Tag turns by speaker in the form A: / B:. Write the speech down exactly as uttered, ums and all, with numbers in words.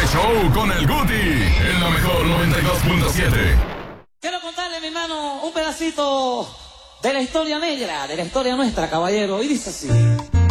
A: Este show con el Guti en la mejor noventa y dos punto siete.
B: Quiero contarle, mi hermano, un pedacito de la historia negra, de la historia nuestra, caballero. Y dice así.